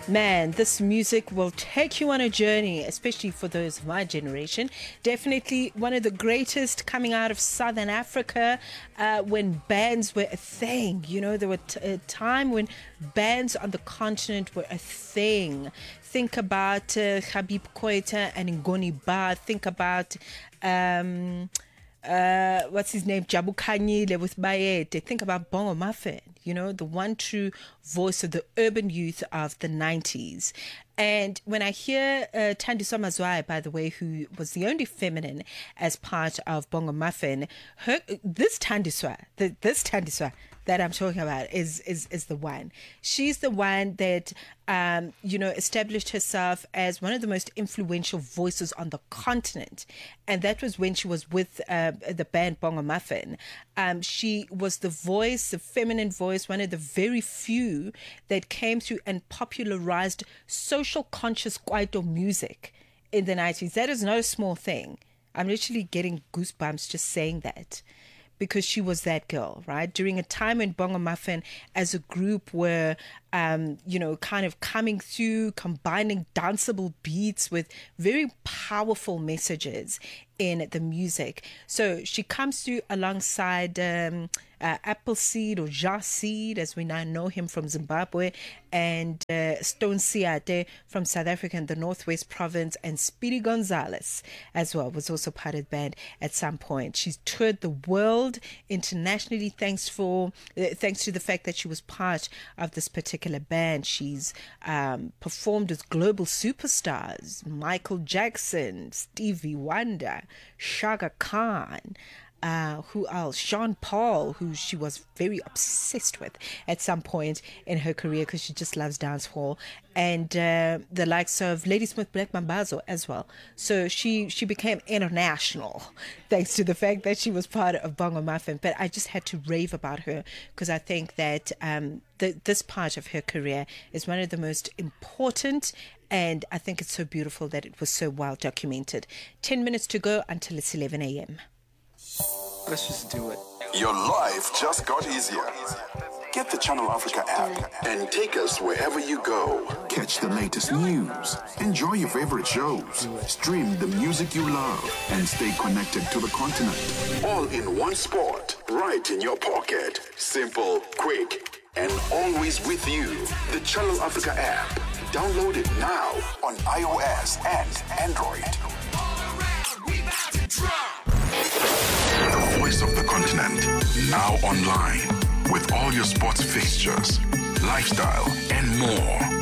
Man, this music will take you on a journey, especially for those of my generation. Definitely one of the greatest coming out of Southern Africa when bands were a thing. You know, there was a time when bands on the continent were a thing. Think about Habib Koita and Ngoni Ba. Think about... what's his name? Jabu Khanyile with Bayete. Think about Bongo Muffin, you know, the one true voice of the urban youth of the 90s. And when I hear Thandiswa Mazwai, by the way, who was the only feminine as part of Bongo Muffin, this Thandiswa that I'm talking about is the one. She's the one that, established herself as one of the most influential voices on the continent. And that was when she was with the band Bongo Muffin. She was the voice, the feminine voice, one of the very few that came through and popularized social conscious Kwaito music in the 90s. That is not a small thing. I'm literally getting goosebumps just saying that, because she was that girl, right? During a time when Bongo Muffin as a group were, kind of coming through, combining danceable beats with very powerful messages in the music. So she comes through alongside Appleseed or Jaseed, as we now know him from Zimbabwe, and Stone Siate from South Africa and the Northwest Province, and Speedy Gonzalez as well was also part of the band at some point. She's toured the world internationally thanks to the fact that she was part of this particular band. She's performed with global superstars, Michael Jackson, Stevie Wonder, Shaka Khan, who else? Sean Paul, who she was very obsessed with at some point in her career because she just loves dance hall, and the likes of Ladysmith Black Mambazo as well. So she became international thanks to the fact that she was part of Bongo Muffin. But I just had to rave about her because I think that this part of her career is one of the most important, and I think it's so beautiful that it was so well documented. 10 minutes to go until it's 11 a.m. Let's just do it. Your life just got easier. Get the Channel Africa app and take us wherever you go. Catch the latest news, enjoy your favorite shows, stream the music you love, and stay connected to the continent. All in one spot, right in your pocket. Simple, quick, and always with you. The Channel Africa app. Download it now on iOS and Android. The voice of the continent, now online, with all your sports fixtures, lifestyle, and more.